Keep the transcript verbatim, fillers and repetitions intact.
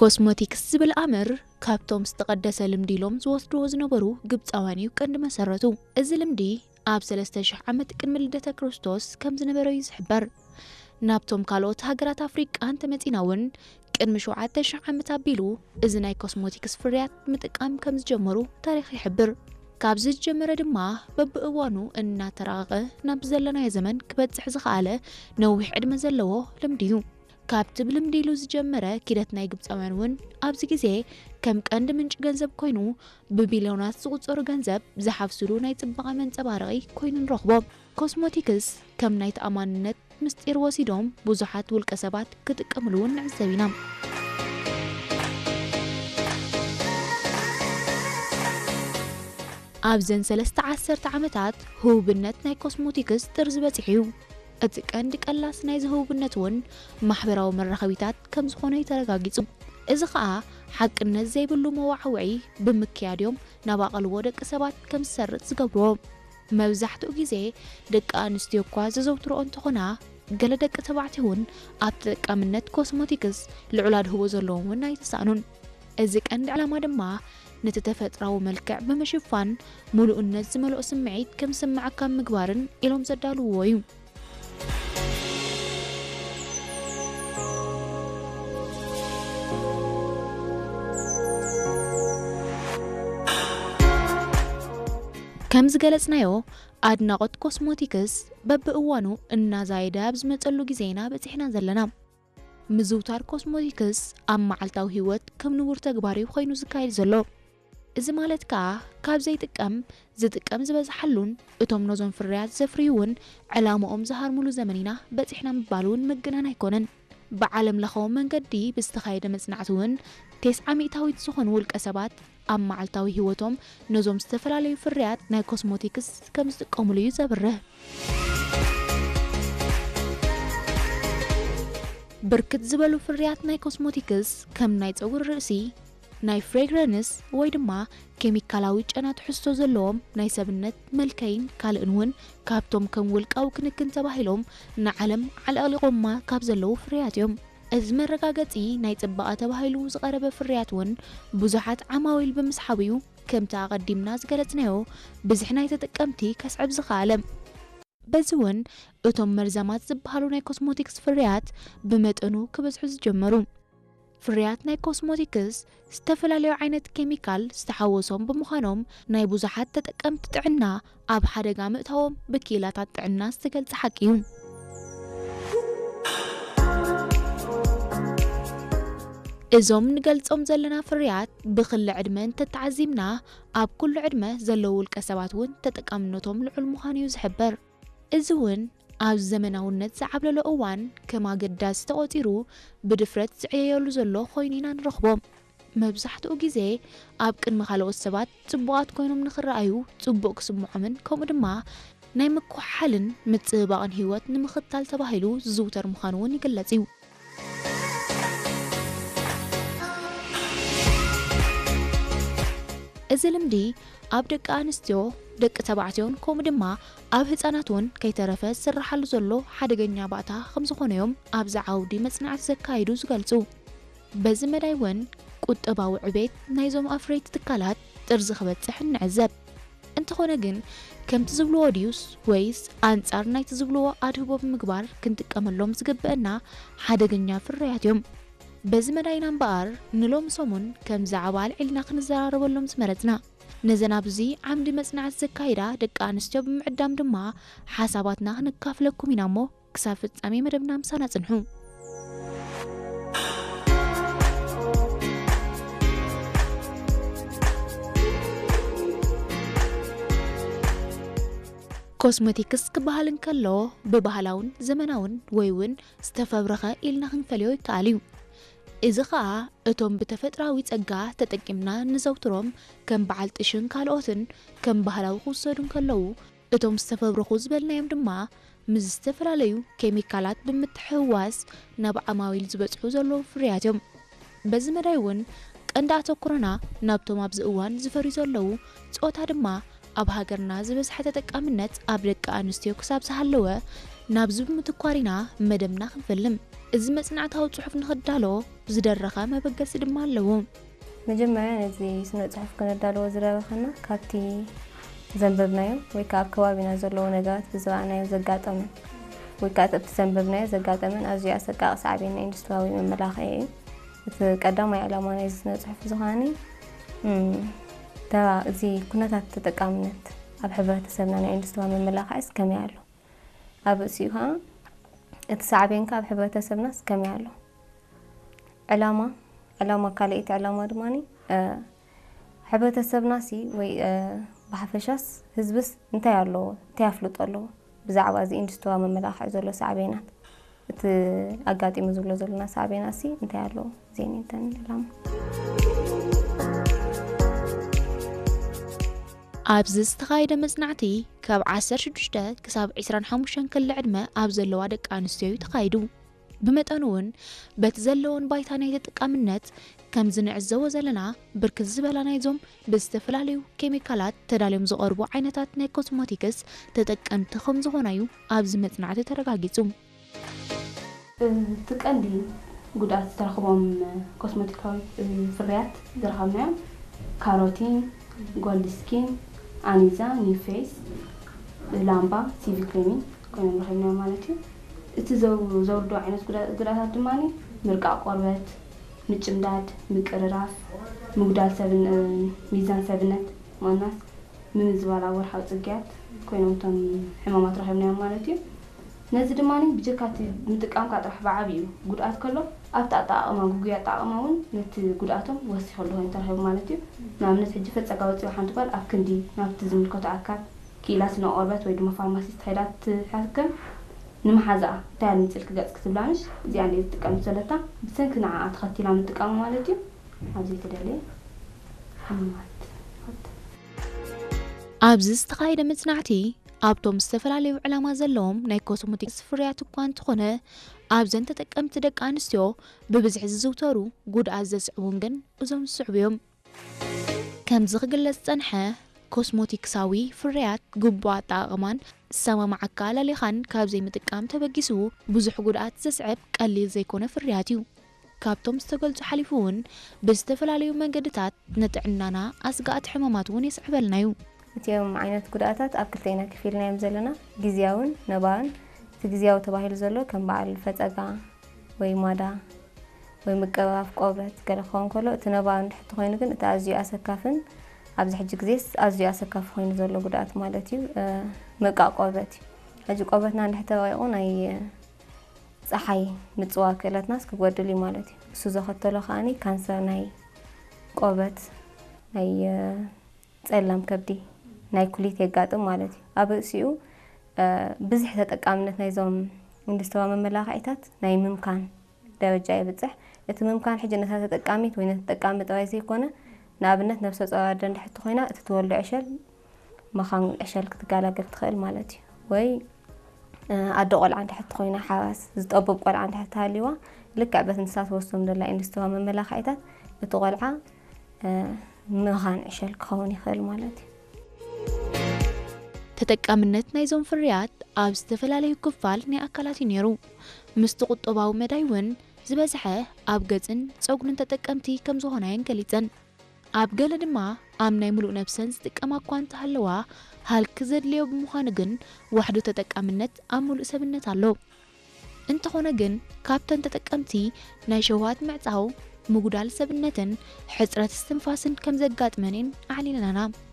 ኮስሞቲክስ ዝብል ኣምር ካብቶም ዝተቀደሰ ልምዲ ኢሎም ዝወስድዎ ዝነበሩ ግብፃውያን እዩ ቀንዲ መሰረቱ። እዚ ልምዲ ኣብ ሰለስተ ሽሕ ዓመት ቅድሚ ልደተ ክርስቶስ ከም ዝነበረ እዩ ዝሕበር። ናብቶም ካልኦት ሃገራት ኣፍሪቃ እንተመፂና እውን ቅድሚ ሸውዓተ ሽሕ ዓመት ኣቢሉ እዚ ናይ ኮስሞቲክስ ፍርያት ምጥቃም ከም ዝጀመሩ ታሪክ ይሕብር። ካብዚ ዝጀመረ ድማ በብእዋኑ እናተራቀቀ ናብ ዘለናዮ ዘመን ክበፅሕ ዝኽኣለ ነዊሕ ዕድመ ዘለዎ ልምዲ እዩ። ካብቲ ብልምዲ ኢሉ ዝጀመረ ኪደት ናይ ግብፃውያን እውን ኣብዚ ግዜ ከም ቀንዲ ምንጭ ገንዘብ ኮይኑ ብቢልዮናት ዝቁፀሩ ገንዘብ ዝሓፍስሉ ናይ ጽባቐ መንጸባረቂ ኮይኑ ንረኽቦ። ኮስሞቲክስ ከም ናይ ተኣማንነት ምስጢር ወሲዶም ብዙሓት ውልቀ ሰባት ክጥቀምሉ ንዕዘብ ኢና። ኣብዘን ሰለስተ ዓሰርተ ዓመታት ህቡብነት ናይ ኮስሞቲክስ ጥርዝ በፂሑ እዩ። እቲ ቀንዲ ቀላስ ናይ ዝህቡብነት እውን ማሕበራዊ መራኸቢታት ከም ዝኾነ ተረጋጊጹ። እዚ ከዓ ሓቅነት ዘይብሉ መዋዕውዒ ብምክያድዮም ናብ ኣቐልዎ ደቂ ሰባት ከም ዝሰርጥ ዝገብሮ። መብዛሕትኡ ግዜ ደቂ ኣንስትዮ እኳ ዘዘውትርኦ እንተኾና ገለ ደቂ ተባዕትዮ እውን ኣብ ተጠቃምነት ኮስሞቲክስ ልዑል ኣድህቦ ዘለዎም እውን ኣይተሳእኑን። እዚ ቀንዲ ዕላማ ድማ ነቲ ተፈጥራዊ መልክዕ ብምሽፋን ሙሉእነት ዝመልኦ ስምዒት ከም ዝስምዓካ ምግባርን ኢሎም ዘዳልውዎ እዩ። ከም ዝገለጽናዮ ኣድናቆት ኮስሞቲክስ በብእዋኑ እናዛይደ ኣብ ዝመፀሉ ግዜና በፂሕና ዘለና። ምዝውታር ኮስሞቲክስ ኣብ መዓልታዊ ህይወት ከም ንቡር ተግባር እዩ ኮይኑ ዝካየድ ዘሎ። እዚ ማለት ከዓ ካብ ዘይጥቀም ዝጥቀም ዝበዝሓሉን እቶም ነዞም ፍርያት ዘፍርዩውን ዕላምኦም ዝሃርሙሉ ዘመኒና በፂሕና ምባሉን ምግናን ኣይኮነን። ብዓለም ለኻዊ መንገዲ ብዝተኻየደ መጽናዕቲ እውን ቴስዓ ሚእታዊት ዝኾኑ ውልቀ ሰባት ኣብ መዓልታዊ ህይወቶም ነዞም ዝተፈላለዩ ፍርያት ናይ ኮስሞቲክስ ከም ዝጥቀሙሉ እዩ ዘብርህ። ብርክት ዝበሉ ፍርያት ናይ ኮስሞቲክስ ከም ናይ ፀጉሪ ርእሲ፣ ናይ ፍሬግረንስ ወይ ድማ ኬሚካላዊ ጨና ትሕዝቶ ዘለዎም ናይ ሰብነት መልከይን ካልእን እውን ካብቶም ከም ውልቃዊ ክንክን ተባሂሎም ንዓለም ዓለቕሊቖማ ካብ ዘለዉ ፍርያት እዮም። እዚ መረጋገፂ ናይ ጽባቐ ተባሂሉ ዝቐረበ ፍርያት እውን ብዙሓት ዓማዊል ብምስሓብ እዩ ከምቲ ኣቐዲምና ዝገለጽናዮ ብዙሕ ናይ ተጠቀምቲ ከስዕብ ዝኽኣለ። በዚ እውን እቶም መርዛማት ዝበሃሉ ናይ ኮስሞቲክስ ፍርያት ብመጠኑ ክበዝሑ ዝጀመሩ። ፍርያት ናይ ኮስሞቲክስ ዝተፈላለዩ ዓይነት ኬሚካል ዝተሓወሶም ብምዃኖም ናይ ብዙሓት ተጠቀምቲ ጥዕና ኣብ ሓደጋ ምእታዎም ብኪላታት ጥዕና ዝተገልጸ ሓቂ እዩ። እዞም ንገልጾም ዘለና ፍርያት ብኽሊ ዕድመ እንተተዓዚምና ኣብ ኩሉ ዕድመ ዘለዉ ውልቀ ሰባት እውን ተጠቃምነቶም ልዑል ምዃኑ እዩ ዝሕበር። እዚ እውን ኣብ ዘመናውነት ዝዓብለሎ እዋን ከም ኣገዳሲ ተቆፂሩ ብድፍረት ዝዕየየሉ ዘሎ ኮይኑ ኢና ንረኽቦ። መብዛሕትኡ ግዜ ኣብ ቅድሚ ካልኦት ሰባት ጽቡቓት ኮይኖም ንኽረኣዩ ጽቡቕ ክስምዖምን ከምኡ ድማ ናይ ምኩሓልን ምጽባቕን ህይወት ንምኽታል ተባሂሉ ዝዝውተር ምዃኑ እውን ይግለጽ እዩ። እዚ ልምዲ ኣብ ደቂ ኣንስትዮ ደቂ ተባዕትዮን ከምኡ ድማ ኣብ ህፃናት እውን ከይተረፈ ዝስራሓሉ ዘሎ ሓደገኛ ባእታ ከም ዝኾነዮም ኣብዚ ዓውዲ መጽናዕቲ ዘካይዱ ዝገልጹ። በዚ መዳይ እውን ቁጠባዊ ዕቤት ናይዞም ኣፍረይቲ ትካላት ጥርዚ ክበፅሕ ንዕዘብ። እንተኾነ ግን ከምቲ ዝብልዎ ድዩስ ወይስ ኣንጻር ናይቲ ዝብልዎ ኣድህቦ ብምግባር ክንጥቀመሎም ዝግብአና ሓደገኛ ፍርያት እዮም? በዚ መዳይና እምበኣር ንሎም ሰሙን ከም ዛዕባ ልዕልና ክንዘራረበሎም ዝመረፅና። ነዘን ኣብዚ ዓምዲ መጽናዕቲ ዘካይዳ ደቂ ኣንስትዮ ብምዕዳም ድማ ሓሳባትና ክንካፍለኩም ኢና እሞ ክሳብ ፍጻሜ መደብና ምሳና ጽንሑ። ኮስሞቲክስ ክበሃል እንከሎ ብባህላውን ዘመናውን ወይ እውን ዝተፈብረኸ ኢልና ክንፈልዮ ይከኣል እዩ። እዚ ከዓ እቶም ብተፈጥራዊ ጸጋ ተጠቂምና ንዘውትሮም ከም በዓል ጥሽን ካልኦትን ከም ባህላዊ ክውሰዱን ከለዉ እቶም ዝተፈብረኹ ዝበልናዮም ድማ ምስ ዝተፈላለዩ ኬሚካላት ብምትሕውዋስ ናብ ዓማዊል ዝበፅሑ ዘለዉ ፍርያት እዮም። በዚ መዳይ እውን ቀንዲ ኣተኩሮና ናብቶም ኣብዚ እዋን ዝፈርዩ ዘለዉ ፆታ ድማ ኣብ ሃገርና ዝበዝሐ ተጠቃምነት ኣብ ደቂ ኣንስትዮ ክሳብ ዝሃለወ ናብዚ ብምትኳር ኢና መደብና ክንፈልም። እዚ መጽናዕታዊ ጽሑፍ ንኽዳሎ ዝደረኸ መበገሲ ድማ ኣለዎ መጀመርያ ነዚ ስነ ጽሑፍ ከነዳልዎ ዝረበኸና ካብቲ ዘንበብናዮ ወይ ካብ ከባቢና ዘለዎ ነገራት ብዝረኣናዮ ዘጋጠመን ወይ ከዓ እቲ ዘንበብናዮ ዘጋጠመን ኣዝዩ ኣሰቃቂ ሳዕቤና ኢንዱስትሪያዊ መመላኽዒ እዩ እቲ ቀዳማይ ዕላማ ናይ ስነ ጽሑፍ ዝኾነ ተራ እዚ ኩነታት ተጠቃምነት ኣብ ሕብረተሰብና ናይ ኢንዱስትሪያዊ መመላኽዒ ከመይ ኣሎ ኣብ እሲኡ ከዓ እቲ ሳዕቤንካ ኣብ ሕብረተሰብና ከመይ ኣሎ ዕላማ ዕላማ ካልእቲ ዕላማ ድማኒ ሕብረተሰብና ሲ ወይ ብሓፈሻስ ህዝብስ እንታይ ኣለዎ እንታይ ኣፍልጦ ኣለዎ ብዛዕባ እዚ ኢንዱስትሪያዊ መመላኽዒ ዘሎ ሳዕቤናት እቲ ኣጋጢሙ ዝብሎ ዘለና ሳዕቤናት ሲ እንታይ ኣለዎ ዜኒተን ዕላማ ኣብዚ ዝተኻየደ መጽናዕቲ ካብ ዓሰርተ ሽዱሽተ ክሳብ ዒስራን ሓሙሽተ ክሊ ዕድመ ኣብ ዘለዋ ደቂ ኣንስትዮ ተኻይዱ ብመጠኑ እውን በቲ ዘለዎን ባይታ ናይ ተጠቃምነት ከም ዝንዕዘቦ ዘለና ብርክት ዝበላ ናይዞም ብዝተፈላለዩ ኬሚካላት ተዳልዮም ዝቐርቡ ዓይነታት ናይ ኮስሞቲክስ ተጠቀምቲ ከም ዝኾናዩ ኣብዚ መጽናዕቲ ተረጋጊጹ እቲ ቀንዲ ጉድኣት ዝተረኽቦም ኮስሞቲካዊ ፍርያት ዝረኸብናዮም ካሮቲን ጎልድ ስኪን ኣኒዛ ኒፌስ ላምባ ሲቪ ክሬሚን ኮይኖም ረኺብናዮም ማለት እዩ እቲ ዘውርዶ ዓይነት ጉድኣታት ድማኒ ምርቃዕ ቆርበት ምጭምዳድ ምቅርራፍ ምጉዳል ሰብን ሚዛን ሰብነት ማናስ ምምዝባል ኣብ ወርሓዊ ጽግያት ኮይኖም እቶም ሕማማት ረኺብናዮም ማለት እዩ ነዚ ድማኒ ብጀካቲ ምጥቃም ካጥራሕ ብዓብዩ ጉድኣት ከሎ ኣብቲ ኣጠቃቅማ ጉጉያ ኣጠቃቅማ እውን ነቲ ጉድኣቶም ወሲኹ ኣሎ ኮይኑ ተረኺቡ ማለት እዩ ንኣብነት ሕጂ ፈፀጋ ወፂኡ ሓንቲ ጓል ኣብ ክንዲ ናብቲ ዝምልከቶ ኣካል ክኢላ ስነ ቆርበት ወይ ድማ ፋርማሲስት ከይዳ ትሓከም ንምሓዛ እንታይ ምፅል ክገጽ ክትብላንሽ እዚኣ እንደ ዝጥቀም ዘለታ ብሰንኪ ንዓኣ ተኸቲላ ምጥቃሙ ማለት እዩ ኣብዚ ተደልየ ሕማማት ኣብዚ ዝተኻየደ መጽናዕቲ ኣብቶም ዝተፈላለዩ ዕላማ ዘለዎም ናይ ኮስሞቲክስ ፍርያት እኳ እንተኾነ ኣብዘን ተጠቀምቲ ደቂ ኣንስትዮ ብብዝሒ ዝዝውተሩ ጉድኣት ዘስዕቡን ግን እዞም ዝስዕቡ እዮም ከምዚ ክግለጽ ፀንሐ ኮስሞቲክሳዊ ፍርያት ግቡእ ኣጠቃቅማን ሰማማዓካ ለሊኻን ካብ ዘይምጥቃም ተበጊሱ ብዙሕ ጉድኣት ዘስዕብ ቀሊል ዘይኮነ ፍርያት እዩ ካብቶም ዝተገልጹ ሓሊፉ እውን ብዝተፈላለዩ መንገድታት ንጥዕናና ኣስጋኣት ሕማማት እውን የስዕበልና እዩ እቲኦም ዓይነት ጉድኣታት ኣብ ክልተና ከፊልናዮም ዘለና ጊዜያውን ነባርን እቲ ጊዜያዊ ተባሂሉ ዘሎ ከም በዓል ፈፀጋ ወይ ማዳ ወይ ምቅራፍ ቆርበት ገለ ክኸውን ከሎ እቲ ነባር እንድሕቲ ኮይኑ ግን እቲ ኣዝዩ ኣሰካፍን ኣብዚ ሕጂ ግዜስ ኣዝዩ ኣሰካፍ ኮይኑ ዘሎ ጉድኣት ማለት እዩ ምርቃዕ ቆርበት እዩ ሕጂ ቆርበትና እንድሕቲ ተረቂቑ ናይ ፀሓይ ምፅዋር ክእለትናስ ክጎድል እዩ ማለት እዩ እሱ ዘኸተሎ ከዓኒ ካንሰር ናይ ቆርበት ናይ ፀላም ከብዲ ናይ ኩሊት የጋጥም ማለት እዩ ኣብ ርእሲኡ ብዙሕ ተጠቃምነት ናይዞም ኢንዱስትሪያዊ መመላኽዒታት ናይ ምምካን ደረጃ የብፅሕ እቲ ምምካን ሕጂ ነታ ተጠቃሚት ወይ ነታ ተጠቃሚ ጥራይ ዘይኮነ ንኣብነት ነፍሰ ጸራ እንድሕቲ ኮይና እቲ ትወልዶ ዕሸል መኻን ዕሸል ክትጋላገል ትኽእል ማለት እዩ ወይ ኣደ ቆልዓ እንድሕቲ ኮይና ሓራስ ዝጠብብ ቆልዓ እንድሕቲ ሃልይዋ ልክዕ በቲ እንስሳት ወስዶም ዘላ ኢንዱስትሪያዊ መመላኽዒታት እቲ ቆልዓ መኻን ዕሸል ክኸውን ይኽእል ማለት እዩ ተጠቃምነት ናይዞም ፍርያት ኣብ ዝተፈላለዩ ክፋል ናይ ኣካላት ነይሩ ምስቲ ቁጠባዊ መዳይ እውን ዝበዝሐ ኣብ ገጽን ፀጉርን ተጠቀምቲ ከም ዝኾና የንገሊፀን ኣብ ገለ ድማ ኣብ ናይ ሙሉእ ነብሰን ዝጥቀማ እኳ እንተሃለዋ ሃልኪ ዘድልዮ ብምዃኑ ግን ዋሕዱ ተጠቃምነት ኣብ ሙሉእ ሰብነት ኣሎ እንተኾነ ግን ካብተን ተጠቀምቲ ናይ ሸውሃት ምዕፃው ምጉዳል ሰብነትን ሕፅረት እስትንፋስን ከም ዘጋጥመንን ኣዕሊለናና